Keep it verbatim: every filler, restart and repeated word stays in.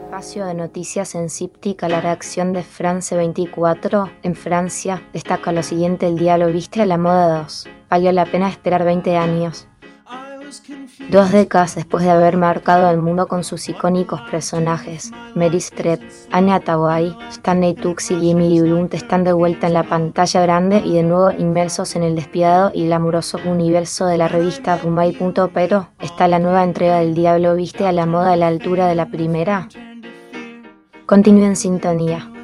Espacio de noticias en Cíptic a la redacción de France veinticuatro. En Francia, destaca lo siguiente: El diablo viste a la moda dos. Valió la pena esperar veinte años. Dos décadas después de haber marcado el mundo con sus icónicos personajes, Meryl Streep, Anne Hathaway, Stanley Tucci y Emily Blunt están de vuelta en la pantalla grande y de nuevo inmersos en el despiadado y glamuroso universo de la revista Rumbai. Pero, ¿está la nueva entrega del Diablo viste a la moda a la altura de la primera? Continúe en sintonía.